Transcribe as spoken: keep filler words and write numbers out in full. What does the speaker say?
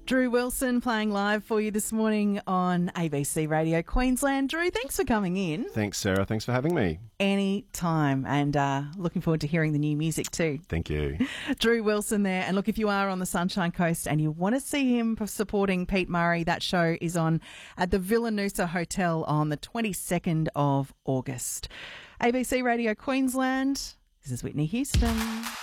Drew Wilson playing live for you this morning on A B C Radio Queensland. Drew, thanks for coming in. Thanks, Sarah. Thanks for having me. Any time, and uh, looking forward to hearing the new music too. Thank you. Drew Wilson there. And look, if you are on the Sunshine Coast and you want to see him supporting Pete Murray, that show is on at the Villanusa Hotel on the twenty-second of August. A B C Radio Queensland, this is Whitney Houston.